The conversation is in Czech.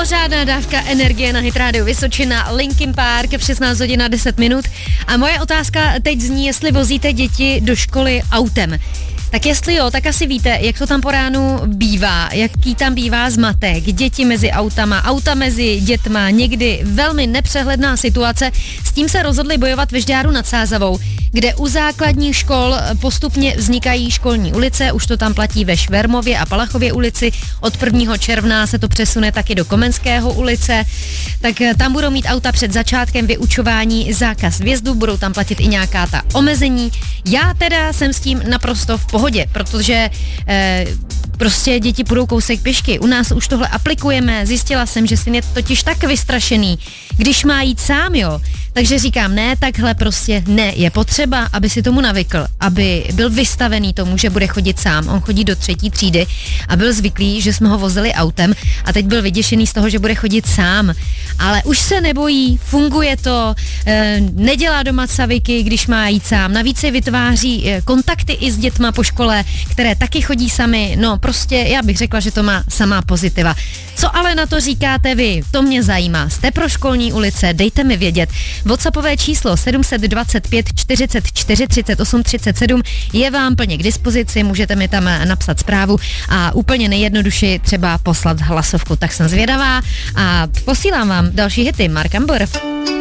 Pořádná dávka energie na Hit Radio Vysočina, Linkin Park v 16 hodin a 10 minut. A moje otázka teď zní, jestli vozíte děti do školy autem. Tak jestli jo, tak asi víte, jak to tam po ránu bývá, jaký tam bývá zmatek, děti mezi autama, auta mezi dětma, někdy velmi nepřehledná situace. S tím se rozhodli bojovat ve Žďáru nad Sázavou, kde u základních škol postupně vznikají školní ulice, už to tam platí ve Švermově a Palachově ulici, od 1. června se to přesune taky do Komenského ulice, tak tam budou mít auta před začátkem vyučování zákaz vjezdu, budou tam platit i nějaká ta omezení. Já teda jsem s tím naprosto v pohodě, protože prostě děti půjdou kousek pěšky. U nás už tohle aplikujeme, zjistila jsem, že syn je totiž tak vystrašený, když má jít sám, jo. Takže říkám, ne, takhle prostě ne, je potřeba, aby si tomu navykl, aby byl vystavený tomu, že bude chodit sám. On chodí do 3. třídy a byl zvyklý, že jsme ho vozili autem a teď byl vyděšený z toho, že bude chodit sám. Ale už se nebojí, funguje to, nedělá doma caviky, když má jít sám. Navíc si vytváří kontakty i s dětma po škole, které taky chodí sami. No prostě já bych řekla, že to má samá pozitiva. Co ale na to říkáte vy? To mě zajímá. Jste pro školní ulice? Dejte mi vědět. WhatsAppové číslo 725 44 38 37 je vám plně k dispozici, můžete mi tam napsat zprávu a úplně nejjednodušeji třeba poslat hlasovku. Tak jsem zvědavá a posílám vám další hity. Mark Ambor.